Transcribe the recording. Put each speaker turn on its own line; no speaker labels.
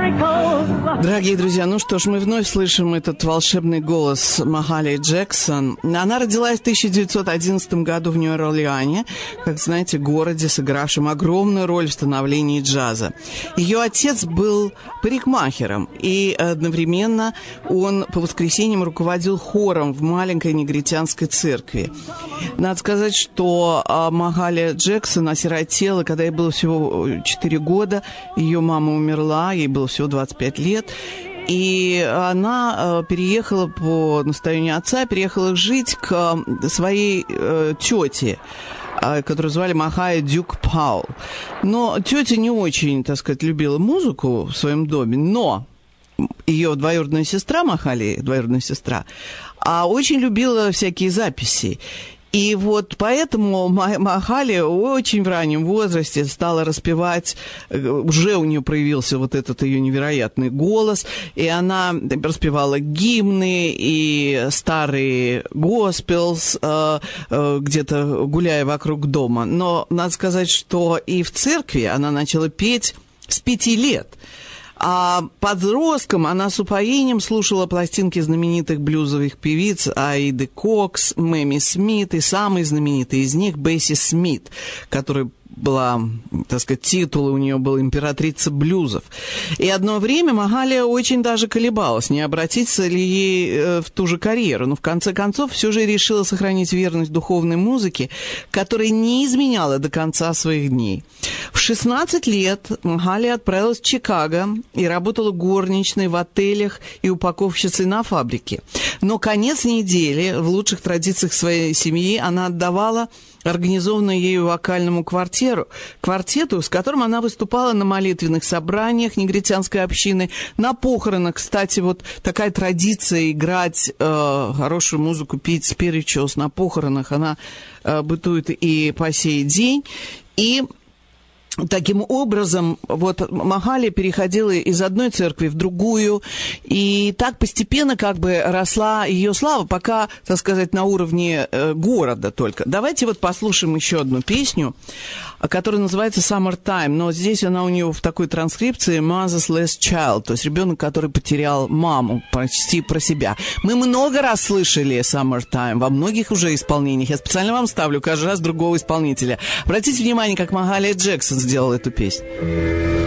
Дорогие друзья, ну что ж, мы вновь слышим этот волшебный голос Махали Джексон. Она родилась в 1911 году в Нью-Орлеане, как знаете, городе, сыгравшем огромную роль в становлении джаза. Ее отец был парикмахером, и одновременно он по воскресеньям руководил хором в маленькой негритянской церкви. Надо сказать, что Махали Джексон осиротела, когда ей было всего 4 года. Ее мама умерла, ей было всего 25 лет. И она переехала по настоянию отца, переехала жить к своей тете, которую звали Махая Дюк Паул. Но тетя не очень, так сказать, любила музыку в своем доме, но ее двоюродная сестра, Махали, двоюродная сестра, очень любила всякие записи. И вот поэтому Махали очень в раннем возрасте стала распевать, уже у нее проявился вот этот ее невероятный голос, и она распевала гимны и старые госпелс, где-то гуляя вокруг дома. Но надо сказать, что и в церкви она начала петь с 5 лет. А подростком она с упоением слушала пластинки знаменитых блюзовых певиц Аиды Кокс, Мэми Смит и самый знаменитый из них Бесси Смит, который была, так сказать, титул у нее был «Императрица блюзов». И одно время Махали очень даже колебалась, не обратиться ли ей в ту же карьеру. Но в конце концов все же решила сохранить верность духовной музыке, которая не изменяла до конца своих дней. В 16 лет Махали отправилась в Чикаго и работала горничной в отелях и упаковщицей на фабрике. Но конец недели в лучших традициях своей семьи она отдавала организованную ею вокальному квартету, с которым она выступала на молитвенных собраниях негритянской общины, на похоронах. Кстати, вот такая традиция играть хорошую музыку, петь spirituals на похоронах, она бытует и по сей день. И таким образом, вот Махали переходила из одной церкви в другую, и так постепенно как бы росла ее слава, пока, так сказать, на уровне города только. Давайте вот послушаем еще одну песню, которая называется «Summertime», но здесь она у нее в такой транскрипции «Mother's Last Child», то есть ребенок, который потерял маму, почти про себя. Мы много раз слышали «Summertime» во многих уже исполнениях. Я специально вам ставлю каждый раз другого исполнителя. Обратите внимание, как Махали Джексон сделал эту песню.